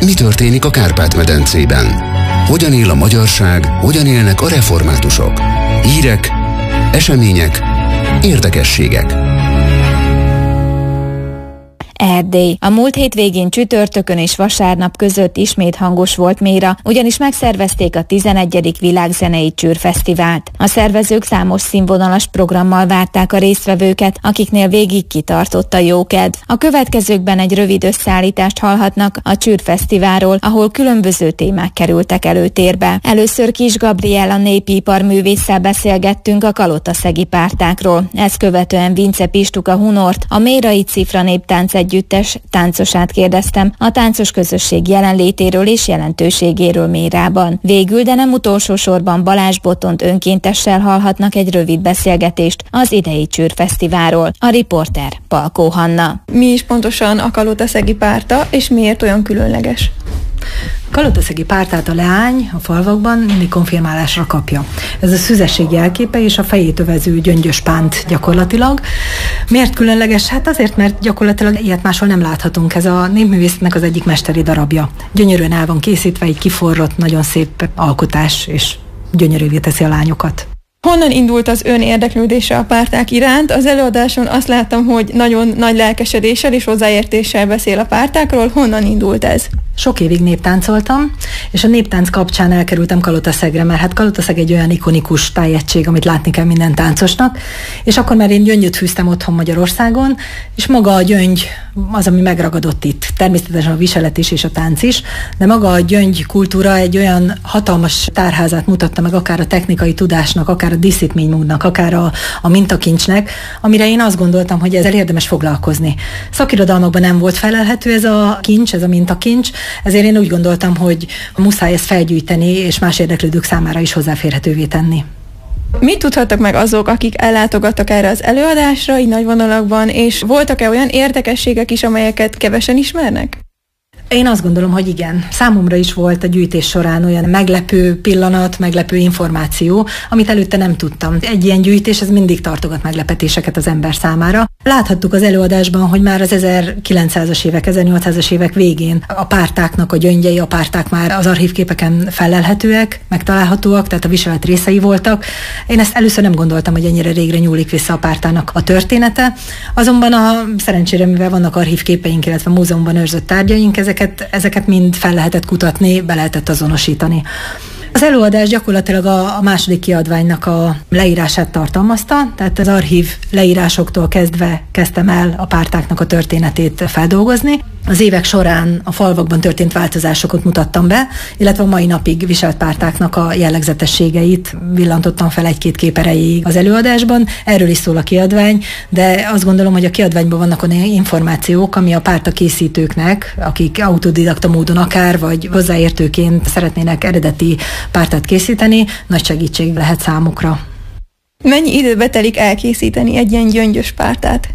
Mi történik a Kárpát-medencében? Hogyan él a magyarság, hogyan élnek a reformátusok? Hírek, események, érdekességek. Erdély. A múlt hétvégén csütörtökön és vasárnap között ismét hangos volt Méra, ugyanis megszervezték a 11. Világzenei Csőrfesztivált. A szervezők számos színvonalas programmal várták a résztvevőket, akiknél végig kitartott a jókedv. A következőkben egy rövid összeállítást hallhatnak a Csőrfesztiválról, ahol különböző témák kerültek előtérbe. Először Kis Gabriella népi iparművésszel beszélgettünk a kalotaszegi pártákról. Ezt követően Vince Pistuka Hunort, a Mérai Cifra Néptánc Együttes táncosát kérdeztem a táncos közösség jelenlétéről és jelentőségéről Mérában. Végül, de nem utolsó sorban Balázs Botont önkéntessel hallhatnak egy rövid beszélgetést az idei Csőrfesztiválról. A riporter Palkó Hanna. Mi is pontosan a kalotaszegi párta, és miért olyan különleges? A kalotaszegi pártát a leány a falvakban mindig konfirmálásra kapja. Ez a szüzesség jelképe és a fejét övező gyöngyös pánt gyakorlatilag. Miért különleges? Hát azért, mert gyakorlatilag ilyet máshol nem láthatunk. Ez a népművészetnek az egyik mesteri darabja. Gyönyörűen el van készítve, egy kiforrott, nagyon szép alkotás, és gyönyörűvé teszi a lányokat. Honnan indult az ön érdeklődése a párták iránt? Az előadáson azt láttam, hogy nagyon nagy lelkesedéssel és hozzáértéssel beszél a pártákról. Honnan indult ez? Sok évig néptáncoltam, és a néptánc kapcsán elkerültem Kalotaszegre, mert hát Kalotaszeg egy olyan ikonikus tájegység, amit látni kell minden táncosnak, és akkor már én gyöngyöt fűztem otthon Magyarországon, és maga a gyöngy az, ami megragadott itt. Természetesen a viselet is és a tánc is, de maga a gyöngy kultúra egy olyan hatalmas tárházát mutatta meg akár a technikai tudásnak, akár a díszítménymódnak, akár a mintakincsnek, amire én azt gondoltam, hogy ezzel érdemes foglalkozni. Szakirodalmakban nem volt felelhető ez a kincs, ez a mintakincs, ezért én úgy gondoltam, hogy muszáj ezt felgyűjteni, és más érdeklődők számára is hozzáférhetővé tenni. Mit tudhattak meg azok, akik ellátogattak erre az előadásra, így nagy vonalakban, és voltak-e olyan érdekességek is, amelyeket kevesen ismernek? Én azt gondolom, hogy igen. Számomra is volt a gyűjtés során olyan meglepő pillanat, meglepő információ, amit előtte nem tudtam. Egy ilyen gyűjtés, ez mindig tartogat meglepetéseket az ember számára. Láthattuk az előadásban, hogy már az 1900-as évek, 1800-as évek végén a pártáknak a gyöngyei, a párták már az archívképeken fellelhetőek, megtalálhatóak, tehát a viselet részei voltak. Én ezt először nem gondoltam, hogy ennyire régre nyúlik vissza a pártának a története. Azonban szerencsére, mivel vannak archívképeink, illetve múzeumban őrzött tárgyaink, ezeket mind fel lehetett kutatni, be lehetett azonosítani. Az előadás gyakorlatilag a második kiadványnak a leírását tartalmazta, tehát az archív leírásoktól kezdtem el a pártáknak a történetét feldolgozni. Az évek során a falvakban történt változásokat mutattam be, illetve a mai napig viselt pártáknak a jellegzetességeit villantottam fel egy-két kép erejéig az előadásban. Erről is szól a kiadvány, de azt gondolom, hogy a kiadványban vannak olyan információk, ami a párta készítőknek, akik autodidakta módon akár, vagy hozzáértőként szeretnének eredeti pártát készíteni, nagy segítség lehet számukra. Mennyi időbe telik elkészíteni egy ilyen gyöngyös pártát?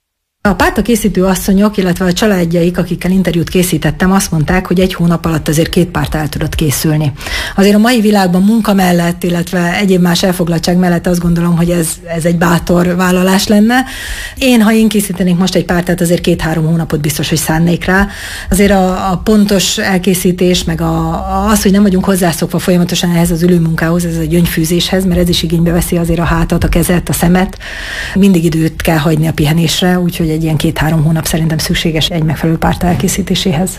A pártakészítő asszonyok, illetve a családjaik, akikkel interjút készítettem, azt mondták, hogy 1 hónap alatt azért 2 párt el tudott készülni. Azért a mai világban munka mellett, illetve egyéb más elfoglaltság mellett azt gondolom, hogy ez egy bátor vállalás lenne. Ha én készítenék most egy pártát, azért 2-3 hónapot biztos, hogy szánnék rá. Azért a pontos elkészítés, meg az, hogy nem vagyunk hozzászokva folyamatosan ehhez az ülőmunkához, ez a gyöngyfűzéshez, mert ez is igénybe veszi azért a hátat, a kezet, a szemet. Mindig időt kell hagyni a pihenésre, úgyhogy egy ilyen 2-3 hónap szerintem szükséges egy megfelelő párta elkészítéséhez.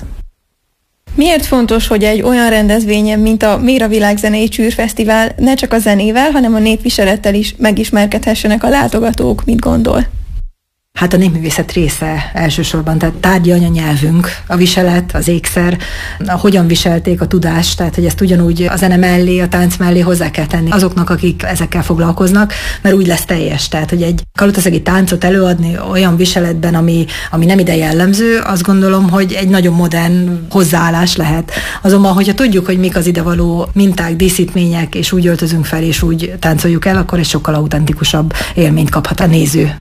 Miért fontos, hogy egy olyan rendezvényen, mint a Méra Világzenei Csőrfesztivál ne csak a zenével, hanem a népviselettel is megismerkedhessenek a látogatók? Mit gondol? Hát a népművészet része elsősorban, tehát tárgyi anyanyelvünk, a viselet, az ékszer, hogyan viselték a tudást, tehát hogy ezt ugyanúgy a zene mellé, a tánc mellé hozzá kell tenni azoknak, akik ezekkel foglalkoznak, mert úgy lesz teljes. Tehát, hogy egy kalotaszegi táncot előadni olyan viseletben, ami nem ide jellemző, azt gondolom, hogy egy nagyon modern hozzáállás lehet. Azonban, hogyha tudjuk, hogy mik az idevaló minták, díszítmények, és úgy öltözünk fel, és úgy táncoljuk el, akkor egy sokkal autentikusabb élményt kaphat a néző.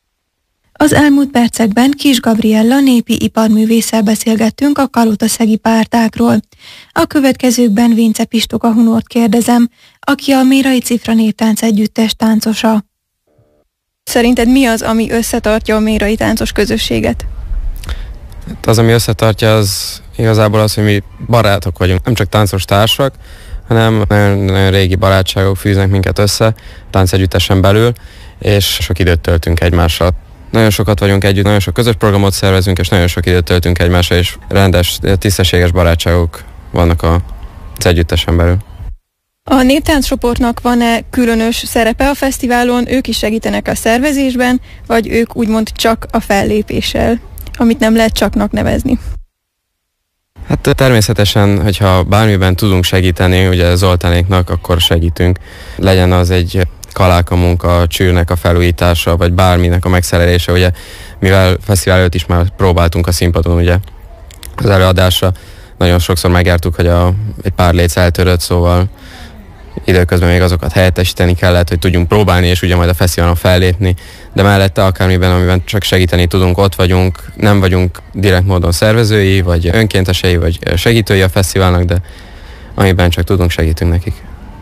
Az elmúlt percekben Kis Gabriella népi iparművésszel beszélgettünk a kalotaszegi pártákról. A következőkben Vince Pistuka Hunort kérdezem, aki a Mérai Cifra Néptánc Együttes táncosa. Szerinted mi az, ami összetartja a mérai táncos közösséget? Az, ami összetartja, az igazából az, hogy mi barátok vagyunk. Nem csak táncos társak, hanem nagyon régi barátságok fűznek minket össze, táncegyüttesen belül, és sok időt töltünk egymással. Nagyon sokat vagyunk együtt, nagyon sok közös programot szervezünk, és nagyon sok időt töltünk egymással, és rendes, tisztességes barátságok vannak az együttesen belül. A néptánccsoportnak van-e különös szerepe a fesztiválon? Ők is segítenek a szervezésben, vagy ők úgymond csak a fellépéssel, amit nem lehet csaknak nevezni? Hát természetesen, hogyha bármiben tudunk segíteni, ugye Zoltánéknak, akkor segítünk. Legyen az egy kalálka munka, csűrnek a felújítása, vagy bárminek a megszerelése, ugye, mivel fesztivál előtt is már próbáltunk a színpadon, ugye, az előadásra. Nagyon sokszor megjártuk, hogy egy pár léc eltörött, szóval időközben még azokat helyettesíteni kellett, hogy tudjunk próbálni, és ugye majd a fesztiválon fellépni, de mellette akármiben, amiben csak segíteni tudunk, ott vagyunk, nem vagyunk direkt módon szervezői, vagy önkéntesei, vagy segítői a fesztiválnak, de amiben csak tudunk, segítünk nekik.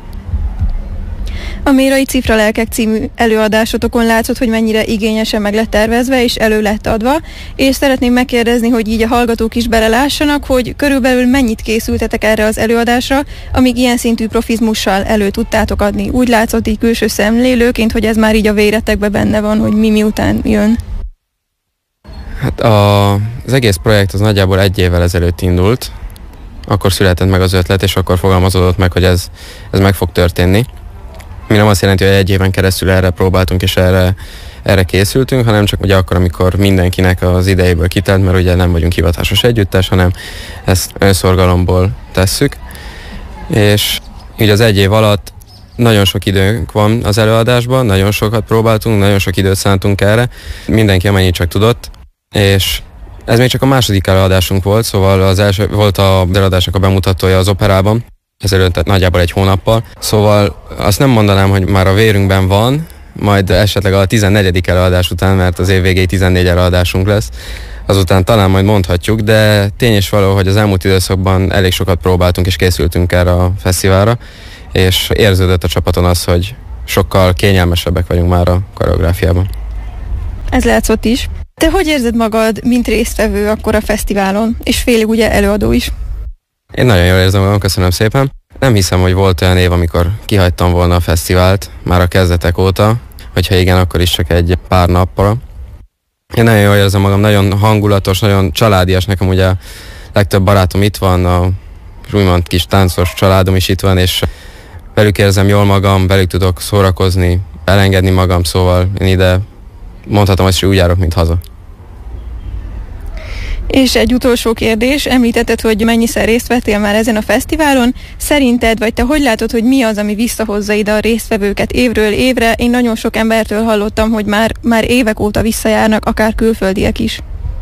A Mérai Cifralelkek című előadásotokon látszott, hogy mennyire igényesen meg lett tervezve és elő lett adva, és szeretném megkérdezni, hogy így a hallgatók is belelássanak, hogy körülbelül mennyit készültetek erre az előadásra, amíg ilyen szintű profizmussal elő tudtátok adni. Úgy látszott így külső szemlélőként, hogy ez már így a véretekbe benne van, hogy mi miután jön. Hát az egész projekt az nagyjából 1 évvel ezelőtt indult, akkor született meg az ötlet, és akkor fogalmazódott meg, hogy ez meg fog történni. Mi nem azt jelenti, hogy 1 éven keresztül erre próbáltunk és erre készültünk, hanem csak ugye akkor, amikor mindenkinek az idejéből kitelt, mert ugye nem vagyunk hivatásos együttes, hanem ezt önszorgalomból tesszük. És így az 1 év alatt nagyon sok időnk van az előadásban, nagyon sokat próbáltunk, nagyon sok időt szántunk erre, mindenki amennyit csak tudott, és ez még csak a második előadásunk volt, szóval az első volt az előadásnak a bemutatója az operában, ezelőtt, tehát nagyjából 1 hónappal. Szóval azt nem mondanám, hogy már a vérünkben van, majd esetleg a 14. előadás után, mert az év végéig 14 előadásunk lesz, azután talán majd mondhatjuk, de tény és való, hogy az elmúlt időszakban elég sokat próbáltunk és készültünk erre a fesztiválra, és érződött a csapaton az, hogy sokkal kényelmesebbek vagyunk már a koreográfiában. Ez látszott is. Te hogy érzed magad, mint résztvevő akkor a fesztiválon, és félig ugye előadó is? Én nagyon jól érzem magam, köszönöm szépen. Nem hiszem, hogy volt olyan év, amikor kihagytam volna a fesztivált, már a kezdetek óta, hogyha igen, akkor is csak egy pár nappal. Én nagyon jól érzem magam, nagyon hangulatos, nagyon családias, nekem ugye a legtöbb barátom itt van, a úgymond kis táncos családom is itt van, és velük érzem jól magam, velük tudok szórakozni, elengedni magam, szóval én ide mondhatom azt, hogy úgy járok, mint haza. És egy utolsó kérdés, említetted, hogy mennyiszer részt vettél már ezen a fesztiválon. Szerinted, vagy te hogy látod, hogy mi az, ami visszahozza ide a résztvevőket évről évre? Én nagyon sok embertől hallottam, hogy már évek óta visszajárnak, akár külföldiek is.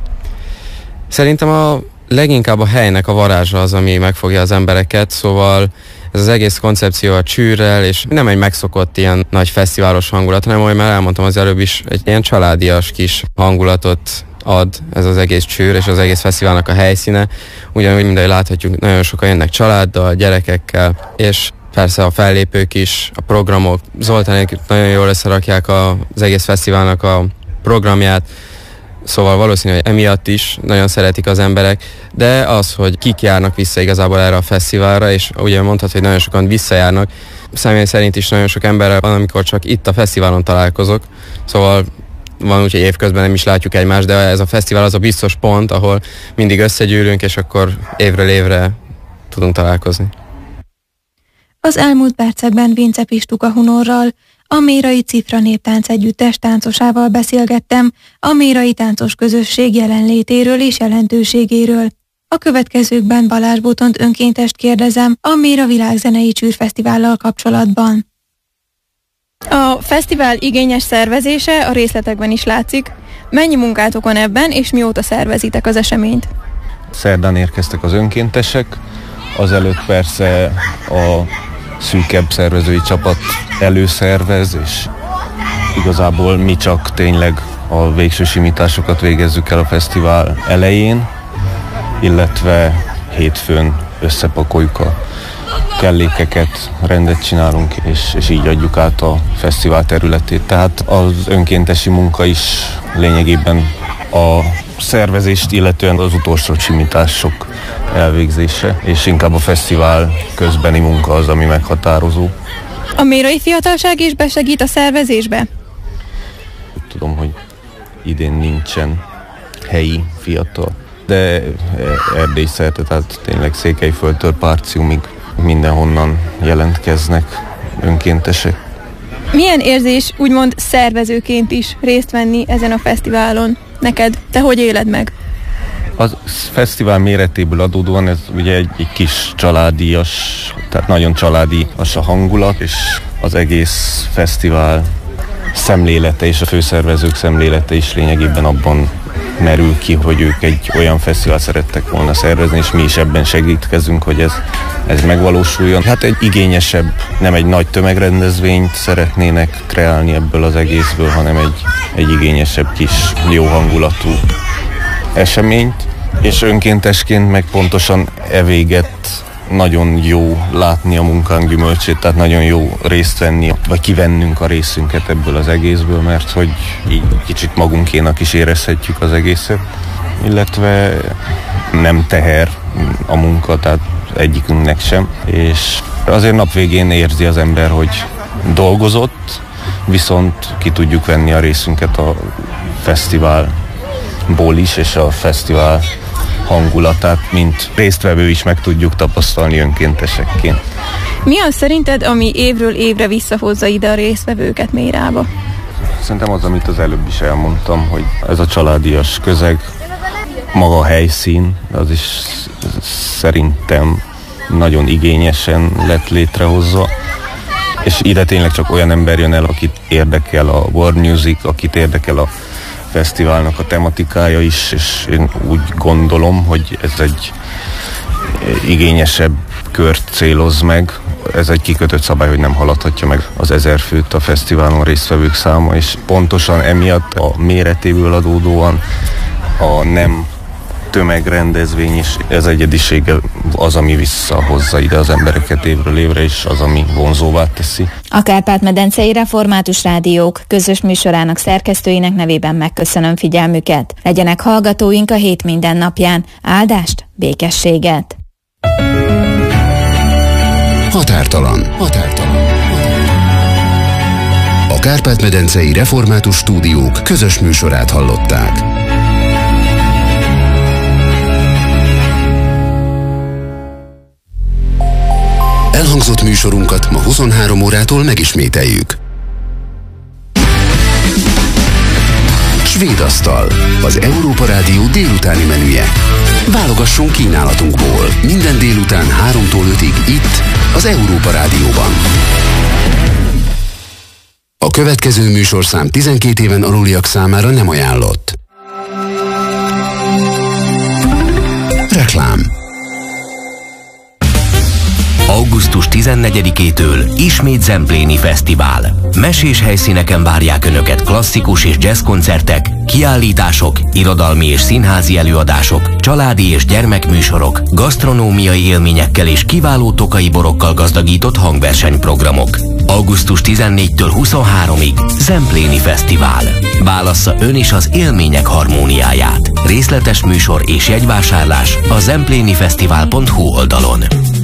Szerintem leginkább a helynek a varázsa az, ami megfogja az embereket, szóval ez az egész koncepció a csűrrel, és nem egy megszokott ilyen nagy fesztiválos hangulat, hanem, ahogy már elmondtam az előbb is, egy ilyen családias kis hangulatot ad ez az egész csűr, és az egész fesztiválnak a helyszíne. Ugyanúgy, mint ahogy láthatjuk, nagyon sokan jönnek családdal, gyerekekkel, és persze a fellépők is, a programok. Zoltánék nagyon jól összerakják az egész fesztiválnak a programját, szóval valószínű, hogy emiatt is nagyon szeretik az emberek, de az, hogy kik járnak vissza igazából erre a fesztiválra, és ugye mondhatod, hogy nagyon sokan visszajárnak, személy szerint is nagyon sok emberrel van, amikor csak itt a fesztiválon találkozok, szóval van úgy, hogy évközben nem is látjuk egymást, de ez a fesztivál az a biztos pont, ahol mindig összegyűlünk, és akkor évről évre tudunk találkozni. Az elmúlt percekben Vince Pistuka Hunorral, a Mérai Cifra Néptánc Együttes táncosával beszélgettem a mérai táncos közösség jelenlétéről és jelentőségéről. A következőkben Balázs Botont önkéntest kérdezem a Méra Világzenei Csűrfesztivállal kapcsolatban. A fesztivál igényes szervezése a részletekben is látszik. Mennyi munkátok van ebben, és mióta szervezitek az eseményt? Szerdán érkeztek az önkéntesek, azelőtt persze a szűkebb szervezői csapat előszervez, és igazából mi csak tényleg a végső simításokat végezzük el a fesztivál elején, illetve hétfőn összepakoljuk a kellékeket, rendet csinálunk, és így adjuk át a fesztivál területét. Tehát az önkéntesi munka is lényegében a szervezést illetően az utolsó csimítások elvégzése, és inkább a fesztivál közbeni munka az, ami meghatározó. A mérai fiatalság is besegít a szervezésbe? Tudom, hogy idén nincsen helyi fiatal, de Erdély szerte, tehát tényleg Székelyföldtől Párciumig mindenhonnan jelentkeznek önkéntesek. Milyen érzés úgymond szervezőként is részt venni ezen a fesztiválon? Neked? Te hogy éled meg? A fesztivál méretéből adódóan ez ugye egy kis családias, tehát nagyon családias a hangulat, és az egész fesztivál szemlélete és a főszervezők szemlélete is lényegében abban merül ki, hogy ők egy olyan fesztivál szerettek volna szervezni, és mi is ebben segítkezünk, hogy ez megvalósuljon. Hát egy igényesebb, nem egy nagy tömegrendezvényt szeretnének kreálni ebből az egészből, hanem egy igényesebb kis, jó hangulatú eseményt, és önkéntesként meg pontosan evéget nagyon jó látni a munkánk gyümölcsét, tehát nagyon jó részt venni, vagy kivennünk a részünket ebből az egészből, mert hogy így kicsit magunkénak is érezhetjük az egészet, illetve nem teher a munka, tehát egyikünknek sem, és azért nap végén érzi az ember, hogy dolgozott, viszont ki tudjuk venni a részünket a fesztiválból is, és a fesztivál hangulatát, mint résztvevő is meg tudjuk tapasztalni önkéntesekként. Mi az szerinted, ami évről évre visszahozza ide a résztvevőket Mérába? Szerintem az, amit az előbb is elmondtam, hogy ez a családias közeg, maga a helyszín, az is szerintem nagyon igényesen lett létrehozva, és ide tényleg csak olyan ember jön el, akit érdekel a world music, akit érdekel a fesztiválnak a tematikája is, és én úgy gondolom, hogy ez egy igényesebb kört céloz meg. Ez egy kikötött szabály, hogy nem haladhatja meg az 1000 főt a fesztiválon résztvevők száma, és pontosan emiatt a méretéből adódóan a nem tömegrendezvény is, ez egyedisége az, ami visszahozza ide az embereket évről évre, és az, ami vonzóvá teszi. A Kárpát-medencei Református Rádiók közös műsorának szerkesztőinek nevében megköszönöm figyelmüket. Legyenek hallgatóink a hét minden napján. Áldást, békességet! Határtalan. A Kárpát-medencei Református Stúdiók közös műsorát hallották. Elhangzott műsorunkat ma 23 órától megismételjük. Svéd asztal, az Európa Rádió délutáni menüje. Válogassunk kínálatunkból minden délután 3-tól 5-ig itt, az Európa Rádióban. A következő műsorszám 12 éven aluliak számára nem ajánlott. Reklám. Augusztus 14-től ismét Zempléni Fesztivál. Mesés helyszíneken várják Önöket klasszikus és jazz koncertek, kiállítások, irodalmi és színházi előadások, családi és gyermekműsorok, gasztronómiai élményekkel és kiváló tokai borokkal gazdagított hangversenyprogramok. Augusztus 14-től 23-ig Zempléni Fesztivál. Válassza ön is az élmények harmóniáját. Részletes műsor és jegyvásárlás a zemplénifesztivál.hu oldalon.